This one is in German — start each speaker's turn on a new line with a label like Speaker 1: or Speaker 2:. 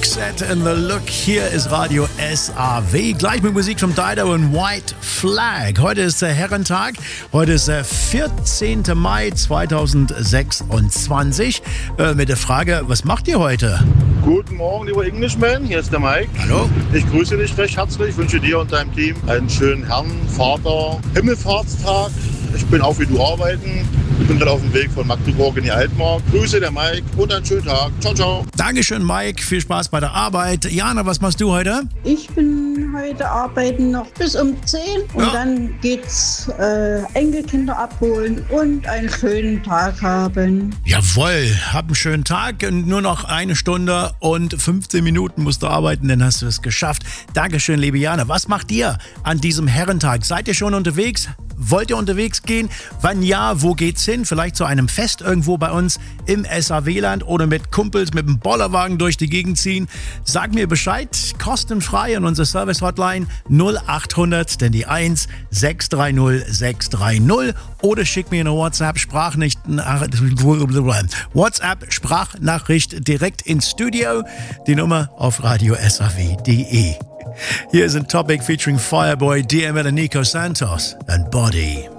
Speaker 1: Roxette in the Look. Hier ist Radio SAW. Gleich mit Musik von Dido und White Flag. Heute ist der Herrentag. Heute ist der 14. Mai 2026. Mit der Frage, was macht ihr heute?
Speaker 2: Guten Morgen, lieber Englishman. Hier ist der Mike.
Speaker 1: Hallo.
Speaker 2: Ich grüße dich recht herzlich. Ich wünsche dir und deinem Team einen schönen Herrn, Vater, Himmelfahrtstag. Ich bin auch wie du arbeiten. Ich bin gerade auf dem Weg von Magdeburg in die Altmark. Grüße der Mike und einen schönen Tag. Ciao, ciao.
Speaker 1: Dankeschön, Mike. Viel Spaß bei der Arbeit. Jana, was machst du heute?
Speaker 3: Ich bin heute arbeiten noch bis um 10 und dann geht's Enkelkinder abholen und einen schönen Tag haben.
Speaker 1: Jawohl, hab einen schönen Tag. Nur noch 1 Stunde und 15 Minuten musst du arbeiten, dann hast du es geschafft. Dankeschön, liebe Jana. Was macht ihr an diesem Herrentag? Seid ihr schon unterwegs? Wollt ihr unterwegs gehen? Wann ja, wo geht's hin? Vielleicht zu einem Fest irgendwo bei uns im SAW-Land oder mit Kumpels mit dem Bollerwagen durch die Gegend ziehen? Sag mir Bescheid, kostenfrei an unsere Service-Hotline 0800, denn die 1 630 630 oder schick mir eine WhatsApp-Sprachnachricht direkt ins Studio. Die Nummer auf radiosaw.de. Hier ist ein Topic featuring Fireboy, DML und Nico Santos and Body.